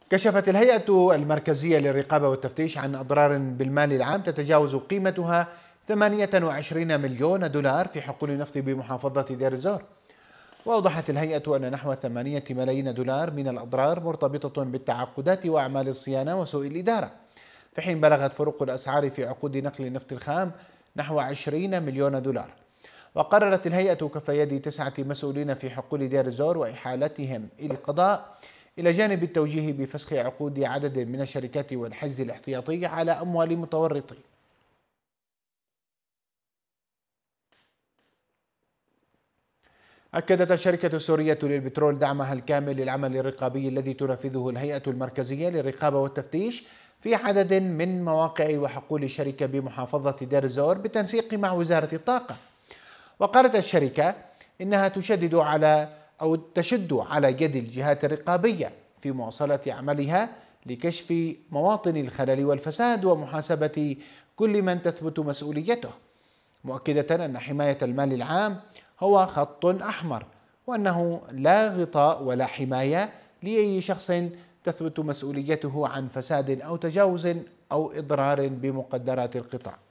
كشفت الهيئة المركزية للرقابة والتفتيش عن أضرار بالمال العام تتجاوز قيمتها 28 مليون دولار في حقول النفط بمحافظة دير الزور. وأوضحت الهيئة أن نحو 8 ملايين دولار من الأضرار مرتبطة بالتعاقدات وأعمال الصيانة وسوء الإدارة، في حين بلغت فروق الأسعار في عقود نقل النفط الخام نحو 20 مليون دولار. وقررت الهيئة كف يد 9 مسؤولين في حقول دير الزور وإحالتهم إلى القضاء، إلى جانب التوجيه بفسخ عقود عدد من الشركات والحجز الاحتياطي على أموال متورطين. أكدت الشركة السورية للبترول دعمها الكامل للعمل الرقابي الذي تنفذه الهيئة المركزية للرقابة والتفتيش في عدد من مواقع وحقول الشركة بمحافظة دير الزور بالتنسيق مع وزارة الطاقة. وقالت الشركة إنها تشد على يد الجهات الرقابية في مواصلة عملها لكشف مواطن الخلل والفساد ومحاسبة كل من تثبت مسؤوليته، مؤكدة أن حماية المال العام هو خط أحمر، وأنه لا غطاء ولا حماية لأي شخص تثبت مسؤوليته عن فساد أو تجاوز أو إضرار بمقدرات القطاع.